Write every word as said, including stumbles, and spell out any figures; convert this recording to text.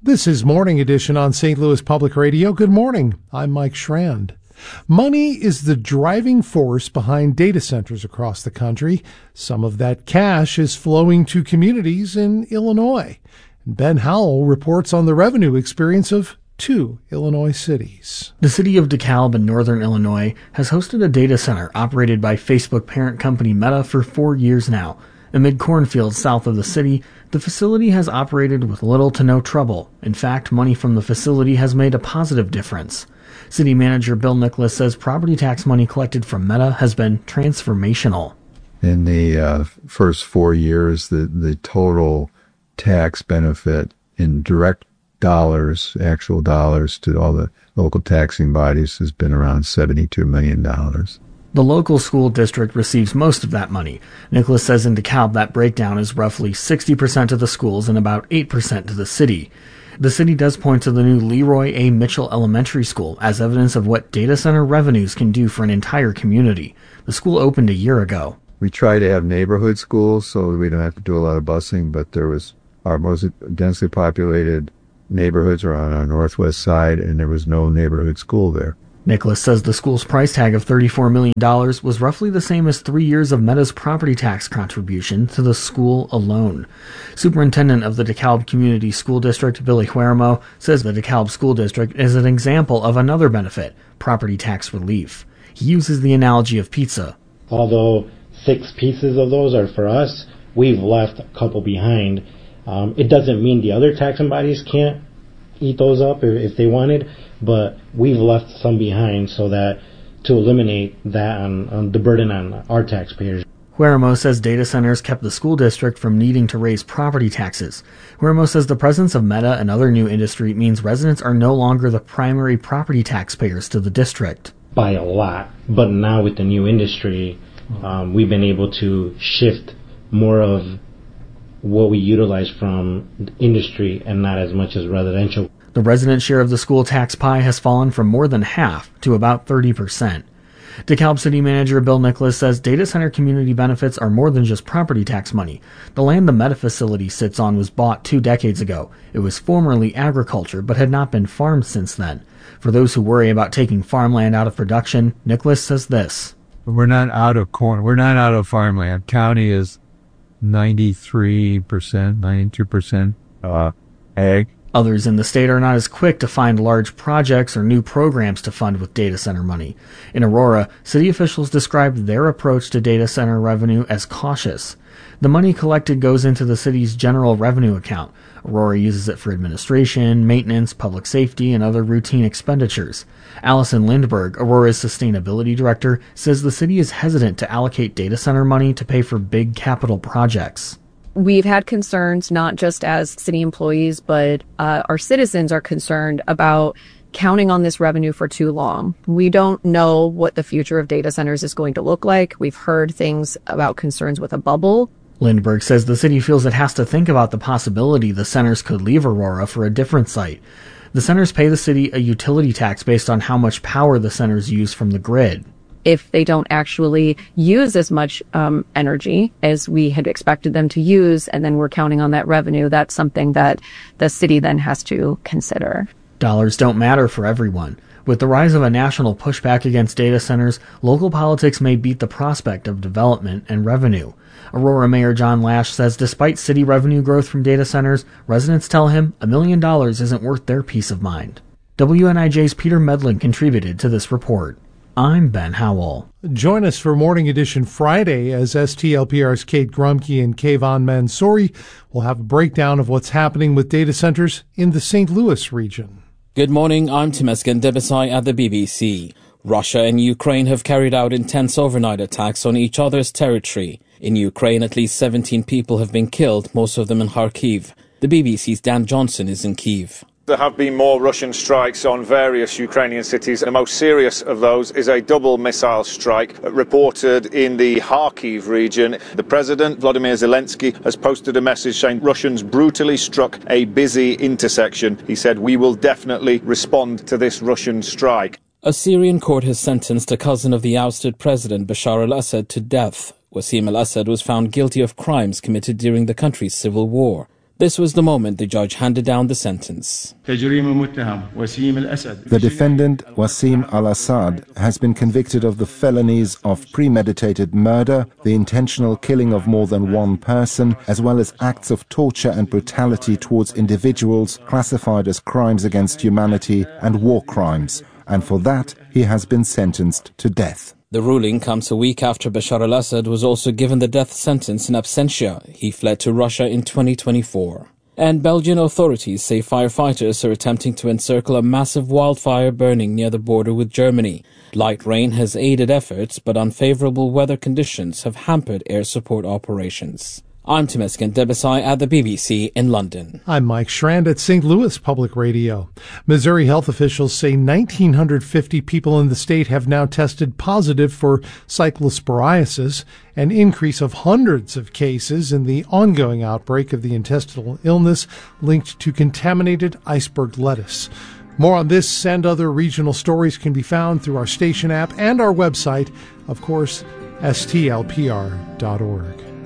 This is Morning Edition on Saint Louis Public Radio. Good morning. I'm Mike Schrand. Money is the driving force behind data centers across the country. Some of that cash is flowing to communities in Illinois. Ben Howell reports on the revenue experience of two Illinois cities. The city of DeKalb in northern Illinois has hosted a data center operated by Facebook parent company Meta for four years now. Amid cornfields south of the city, the facility has operated with little to no trouble. In fact, money from the facility has made a positive difference. City Manager Bill Nicholas says property tax money collected from Meta has been transformational. In the uh, first four years, the, the total tax benefit in direct dollars, actual dollars to all the local taxing bodies has been around seventy-two million dollars. The local school district receives most of that money. Nicholas says in DeKalb that breakdown is roughly sixty percent to the schools and about eight percent to the city. The city does point to the new Leroy A. Mitchell Elementary School as evidence of what data center revenues can do for an entire community. The school opened a year ago. We try to have neighborhood schools so we don't have to do a lot of busing, but there was our most densely populated neighborhoods are on our northwest side, and there was no neighborhood school there. Nicholas says the school's price tag of thirty-four million dollars was roughly the same as three years of Meta's property tax contribution to the school alone. Superintendent of the DeKalb Community School District, Billy Huermo, says the DeKalb School District is an example of another benefit, property tax relief. He uses the analogy of pizza. Although six pieces of those are for us, we've left a couple behind. Um, it doesn't mean the other taxing bodies can't eat those up if, if they wanted, but we've left some behind so that to eliminate that on, on the burden on our taxpayers. Huermo says data centers kept the school district from needing to raise property taxes. Huermo says the presence of Meta and other new industry means residents are no longer the primary property taxpayers to the district. By a lot, but now with the new industry, um, we've been able to shift more of what we utilize from industry and not as much as residential. The resident share of the school tax pie has fallen from more than half to about thirty percent. DeKalb City Manager Bill Nicholas says data center community benefits are more than just property tax money. The land the Meta facility sits on was bought two decades ago. It was formerly agriculture but had not been farmed since then. For those who worry about taking farmland out of production, Nicholas says this. We're not out of corn. We're not out of farmland. County is ninety-three percent, ninety-two percent uh, ag. Others in the state are not as quick to find large projects or new programs to fund with data center money. In Aurora, city officials described their approach to data center revenue as cautious. The money collected goes into the city's general revenue account. Aurora uses it for administration, maintenance, public safety, and other routine expenditures. Allison Lindberg, Aurora's sustainability director, says the city is hesitant to allocate data center money to pay for big capital projects. We've had concerns, not just as city employees, but uh, our citizens are concerned about counting on this revenue for too long. We don't know what the future of data centers is going to look like. We've heard things about concerns with a bubble. Lindberg says the city feels it has to think about the possibility the centers could leave Aurora for a different site. The centers pay the city a utility tax based on how much power the centers use from the grid. If they don't actually use as much um, energy as we had expected them to use, and then we're counting on that revenue, that's something that the city then has to consider. Dollars don't matter for everyone. With the rise of a national pushback against data centers, local politics may beat the prospect of development and revenue. Aurora Mayor John Lash says despite city revenue growth from data centers, residents tell him a million dollars isn't worth their peace of mind. W N I J's Peter Medlin contributed to this report. I'm Ben Howell. Join us for Morning Edition Friday as S T L P R's Kate Grumke and Kayvon Mansouri will have a breakdown of what's happening with data centers in the Saint Louis region. Good morning, I'm Temesgen Debesai at the B B C. Russia and Ukraine have carried out intense overnight attacks on each other's territory. In Ukraine, at least seventeen people have been killed, most of them in Kharkiv. The B B C's Dan Johnson is in Kyiv. There have been more Russian strikes on various Ukrainian cities. The most serious of those is a double missile strike reported in the Kharkiv region. The president, Volodymyr Zelensky, has posted a message saying Russians brutally struck a busy intersection. He said, "We will definitely respond to this Russian strike." A Syrian court has sentenced a cousin of the ousted president Bashar al-Assad to death. Wassim al-Assad was found guilty of crimes committed during the country's civil war. This was the moment the judge handed down the sentence. The defendant, Wasim al-Assad, has been convicted of the felonies of premeditated murder, the intentional killing of more than one person, as well as acts of torture and brutality towards individuals classified as crimes against humanity and war crimes, and for that he has been sentenced to death. The ruling comes a week after Bashar al-Assad was also given the death sentence in absentia. He fled to Russia in twenty twenty-four. And Belgian authorities say firefighters are attempting to encircle a massive wildfire burning near the border with Germany. Light rain has aided efforts, but unfavorable weather conditions have hampered air support operations. I'm Temesgen Debesai at the B B C in London. I'm Mike Schrand at Saint Louis Public Radio. Missouri health officials say one thousand nine hundred fifty people in the state have now tested positive for cyclosporiasis, an increase of hundreds of cases in the ongoing outbreak of the intestinal illness linked to contaminated iceberg lettuce. More on this and other regional stories can be found through our station app and our website, of course, S T L P R dot org.